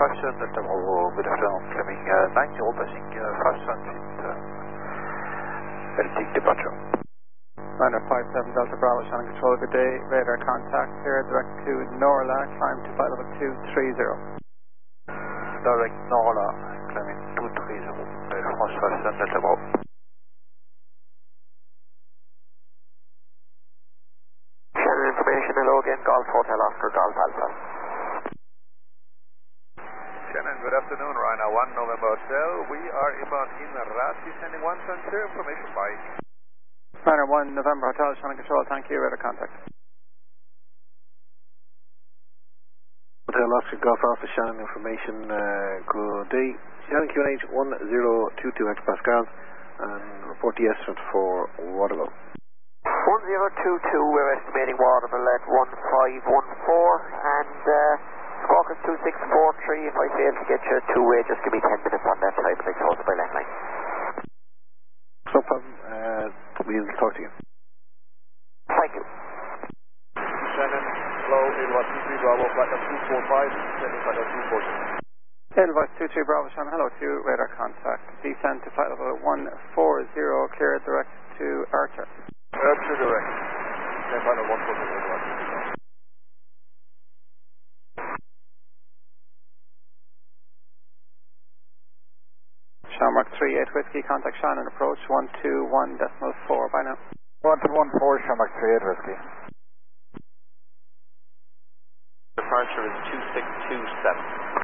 fashion Delta Bravo, good afternoon, climbing 90, passing fashion Celtic departure. Runner 57 Delta Bravo, Shannon Control, good day, radar contact here, direct to Norla, climb to flight level 230. Direct Norla, climbing 230, France fashion Delta Bravo. Shannon information, hello again, Golf Hotel Oscar, Golf Alpha. Shannon, good afternoon, Ryanair 1 November Hotel. We are inbound in Rasi, sending 110 information by Runner 1 November Hotel, Shannon Control, thank you, radar contact. Hotel Oscar, Golf Alpha, Shannon information, good day. Shannon QNH 1022 hectopascals and report the estimate for Waterloo. 1022, we're estimating Waterville at 1514 and Squawkers 2643. If I fail to get you a two-way, just give me 10 minutes on that side, like close by landline. No problem, we'll talk to you. Thank you. Shannon, hello, Edelweiss 23 Bravo, flight number 245, sending flight number 240. Edelweiss 23 Bravo, Shannon, hello to you, radar contact. Descend to flight level 140, clear direct to Archer. Archer direct, send flight number 140, Edelweiss 23 Bravo. Shamrock 38 Whiskey, contact Shannon, approach 121.4, bye now. 1214, Shamrock 38 Whiskey. Departure is 2627.